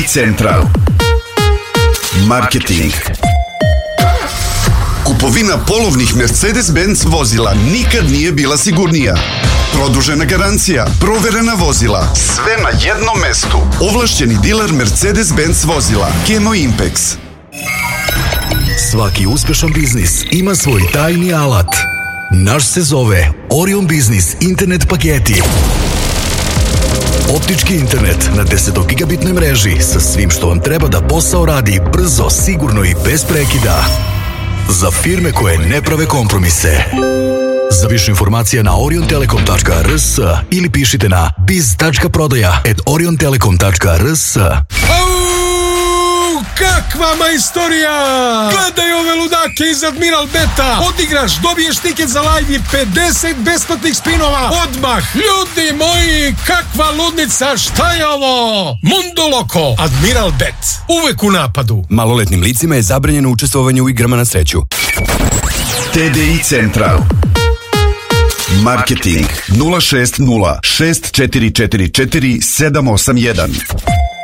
Central. Marketing. Kupovina polovnih Mercedes-Benz vozila nikad nije bila sigurnija. Produžena garancija, proverena vozila, sve na jednom mestu. Ovlašćeni diler Mercedes-Benz vozila, Kemo Impex. Svaki uspešan biznis ima svoj tajni alat. Naš se zove Orion Business internet paketi. Optički internet na 10 gigabitnoj mreži sa svim što vam treba da posao radi brzo, sigurno i bez prekida. Za firme koje ne prave kompromise. Za više informacija na oriontelekom.rs ili pišite na biz.prodaja@oriontelekom.rs. Kakva majstorija! Gledaj ove ludake iz Admiral Beta! Odigraš, dobiješ tiket za live i 50 besplatnih spinova odmah! Ljudi moji, kakva ludnica, šta je ovo? Mundo Loco, Admiral Bet, uvek u napadu. Maloletnim licima je zabranjeno učestvovanje u igrama na sreću. TDI Central. Marketing 060 6444 781.